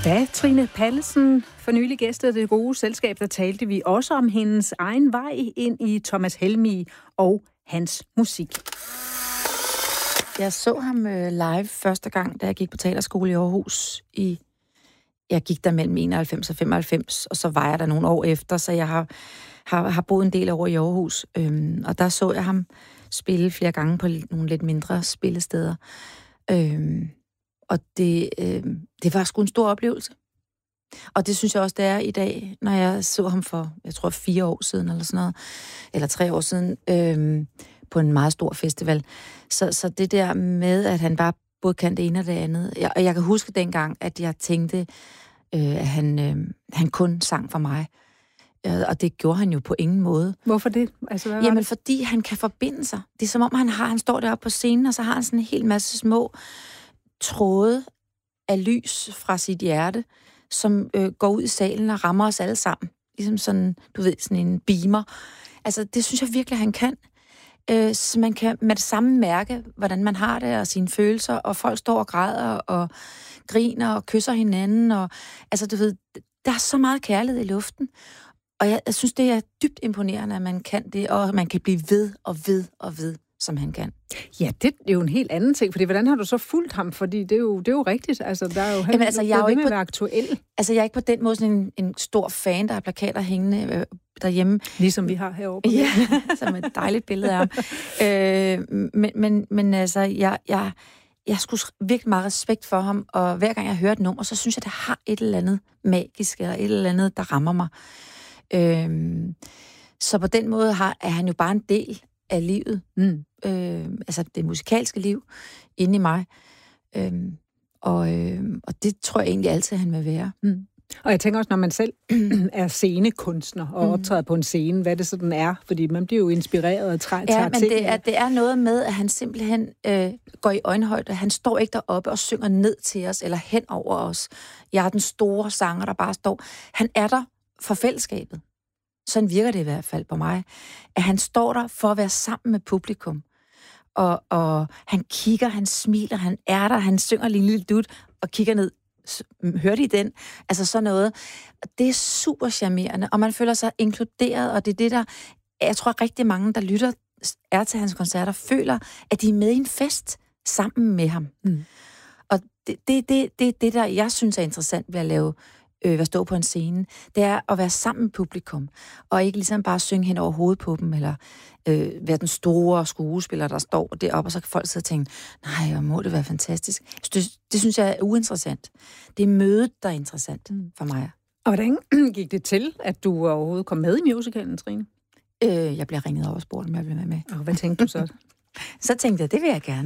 Da Trine Pallesen for nylig gæstede Det Gode Selskab, der talte vi også om hendes egen vej ind i Thomas Helmig og hans musik. Jeg så ham live første gang, da jeg gik på teaterskole i Aarhus. Jeg gik der mellem 91 og 95, og så var jeg der nogle år efter, så jeg har boet en del år i Aarhus. Og der så jeg ham spille flere gange på nogle lidt mindre spillesteder. Og det var sgu en stor oplevelse. Og det synes jeg også, det er i dag, når jeg så ham for, jeg tror 4 år siden, eller sådan noget, eller 3 år siden, på en meget stor festival. Så det der med, at han bare både kan det ene og det andet. Og jeg kan huske dengang, at jeg tænkte, at han kun sang for mig. Og det gjorde han jo på ingen måde. Hvorfor det? Altså, hvad var Jamen, det? fordi han kan forbinde sig. Det er som om, han står deroppe på scenen, og så har han sådan en hel masse små tråde af lys fra sit hjerte, som går ud i salen og rammer os alle sammen. Ligesom sådan, du ved, sådan en beamer. Altså, det synes jeg virkelig, han kan. Så man kan med det samme mærke, hvordan man har det, og sine følelser, og folk står og græder, og griner, og kysser hinanden, og altså, du ved, der er så meget kærlighed i luften. Og jeg synes, det er dybt imponerende, at man kan det, og man kan blive ved og ved og ved, som han kan. Ja, det er jo en helt anden ting, fordi hvordan har du så fulgt ham? Fordi det er jo rigtigt, altså der er jo Jamen, altså, jeg er jo ikke aktuel. Altså, jeg er ikke på den måde sådan en stor fan, der har plakater hængende derhjemme. Ligesom vi har herovre på ja, som et dejligt billede af ham. Men altså, jeg skulle virkelig meget respekt for ham, og hver gang jeg hører et nummer, så synes jeg, det har et eller andet magisk, eller et eller andet, der rammer mig. Så på den måde er han jo bare en del af livet. Altså det musikalske liv inde i mig. Og det tror jeg egentlig altid, han vil være. Og jeg tænker også, når man selv er scenekunstner og optræder på en scene, hvad det sådan er, fordi man bliver jo inspireret og tager ja, men til. Det er noget med, at han simpelthen går i øjenhøjde. Han står ikke deroppe og synger ned til os, eller hen over os. Jeg er den store sanger, der bare står. Han er der for fællesskabet. Sådan virker det i hvert fald på mig. At han står der for at være sammen med publikum. Og han kigger, han smiler, han er der, han synger lige en lille dut og kigger ned. Hørte I den? Altså sådan noget. Det er super charmerende, og man føler sig inkluderet, og det er det, der... Jeg tror, rigtig mange, der lytter til hans koncerter, føler, at de er med i en fest sammen med ham. Og det der, jeg synes er interessant ved at stå på en scene, det er at være sammen med publikum, og ikke ligesom bare synge hen over hovedet på dem, eller være den store skuespiller, der står deroppe, og så kan folk sidde og tænke, nej, hvor må det være fantastisk. Det synes jeg er uinteressant. Det er mødet, der er interessant for mig. Og hvordan gik det til, at du overhovedet kom med i musicalen, Trine? Jeg bliver ringet over og spurgt, om jeg vil være med. Og hvad tænkte du så? Så tænkte jeg, det vil jeg gerne.